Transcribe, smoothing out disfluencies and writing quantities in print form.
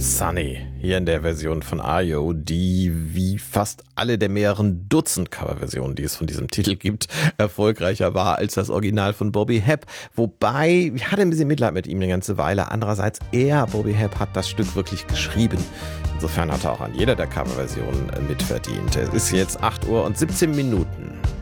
Sunny, hier in der Version von Ayo, die wie fast alle der mehreren Dutzend Coverversionen, die es von diesem Titel gibt, erfolgreicher war als das Original von Bobby Hebb. Wobei, ich hatte ein bisschen Mitleid mit ihm eine ganze Weile. Andererseits, Bobby Hebb hat das Stück wirklich geschrieben. Insofern hat er auch an jeder der Coverversionen mitverdient. Es ist jetzt 8 Uhr und 17 Minuten.